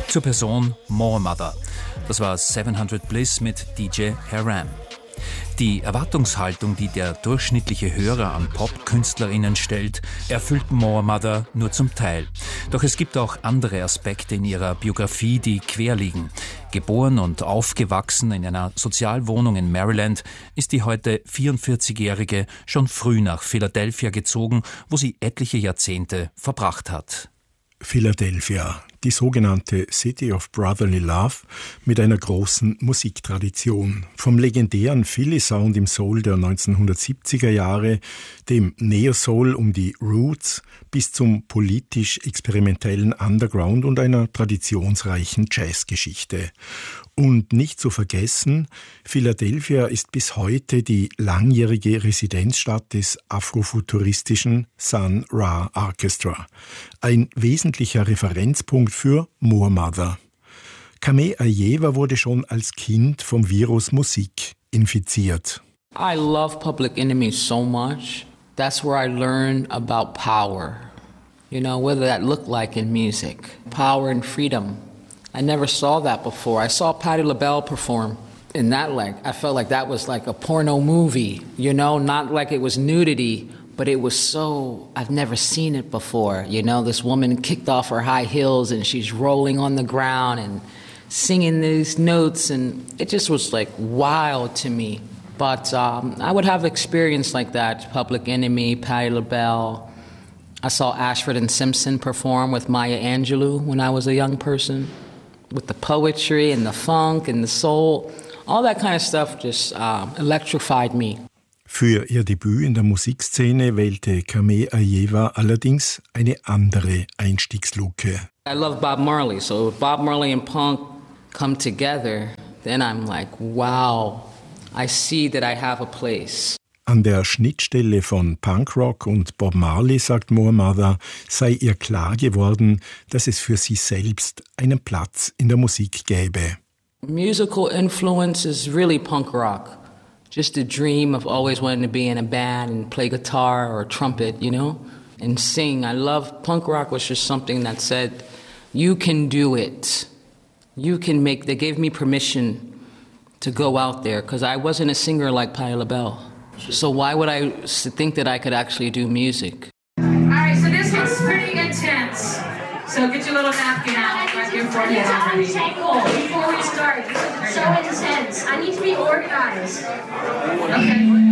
Zur Person More Mother. Das war 700 Bliss mit DJ Haram. Die Erwartungshaltung, die der durchschnittliche Hörer an Pop-KünstlerInnen stellt, erfüllt More Mother nur zum Teil. Doch es gibt auch andere Aspekte in ihrer Biografie, die quer liegen. Geboren und aufgewachsen in einer Sozialwohnung in Maryland, ist die heute 44-Jährige schon früh nach Philadelphia gezogen, wo sie etliche Jahrzehnte verbracht hat. Philadelphia, die sogenannte City of Brotherly Love mit einer großen Musiktradition. Vom legendären Philly-Sound im Soul der 1970er Jahre, dem Neo-Soul um die Roots, bis zum politisch-experimentellen Underground und einer traditionsreichen Jazzgeschichte. Und nicht zu vergessen, Philadelphia ist bis heute die langjährige Residenzstadt des afrofuturistischen Sun Ra Orchestra. Ein wesentlicher Referenzpunkt für More Mother. Kameh Ajeva wurde schon als Kind vom Virus Musik infiziert. I love Public Enemy so much. That's where I learned about power. You know, what that looked like in music. Power and freedom. I never saw that before. I saw Patti LaBelle perform. And that, I felt like that was like a porno movie, you know, not like it was nudity, but it was so, I've never seen it before. You know, this woman kicked off her high heels and she's rolling on the ground and singing these notes, and it just was like wild to me. But I would have experience like that, Public Enemy, Patti LaBelle. I saw Ashford and Simpson perform with Maya Angelou when I was a young person. With the poetry and the funk and the soul, all that kind of stuff just electrified me. Für ihr Debüt in der Musikszene wählte Kameh Ajeva allerdings eine andere Einstiegsluke. I love Bob Marley, so if Bob Marley and punk come together, then I'm like, wow, I see that I have a place. An der Schnittstelle von Punkrock und Bob Marley, sagt More Mother, sei ihr klar geworden, dass es für sie selbst einen Platz in der Musik gäbe. Musical influence is really punk rock. Just a dream of always wanting to be in a band and play guitar or trumpet, you know, and sing. I love punk rock was just something that said, you can do it. You can make, they gave me permission to go out there because I wasn't a singer like Patti LaBelle. So why would I think that I could actually do music? All right, so this one's pretty intense. So get your little napkin out, like your forehead already. Before we start, this is so intense. I need to be organized. Okay.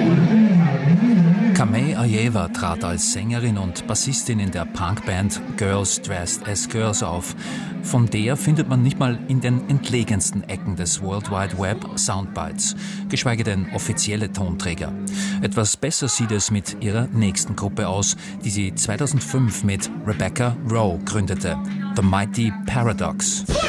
Kameh Ajeva trat als Sängerin und Bassistin in der Punkband Girls Dressed as Girls auf. Von der findet man nicht mal in den entlegensten Ecken des World Wide Web Soundbites, geschweige denn offizielle Tonträger. Etwas besser sieht es mit ihrer nächsten Gruppe aus, die sie 2005 mit Rebecca Rowe gründete, The Mighty Paradox.